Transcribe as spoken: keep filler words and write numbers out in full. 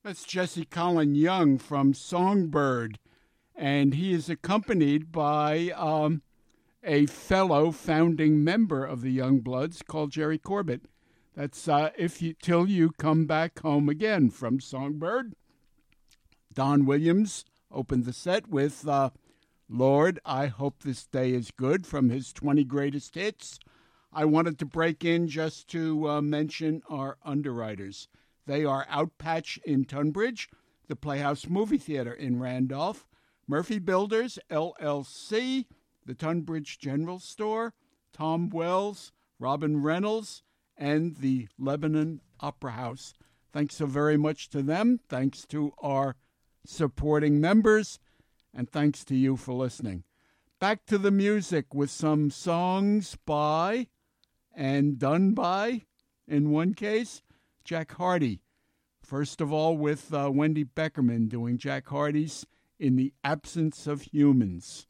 That's Jesse Colin Young from Songbird, and he is accompanied by um, a fellow founding member of the Youngbloods called Jerry Corbett. That's uh, If You Till You Come Back Home Again from Songbird. Don Williams opened the set with uh, Lord, I Hope This Day Is Good from his twenty Greatest Hits. I wanted to break in just to uh, mention our underwriters. They are Outpatch in Tunbridge, the Playhouse Movie Theater in Randolph, Murphy Builders, L L C, the Tunbridge General Store, Tom Wells, Robin Reynolds, and the Lebanon Opera House. Thanks so very much to them. Thanks to our supporting members, and thanks to you for listening. Back to the music with some songs by and done by, in one case, Jack Hardy. First of all, with uh, Wendy Beckerman doing Jack Hardy's In the Absence of Humans.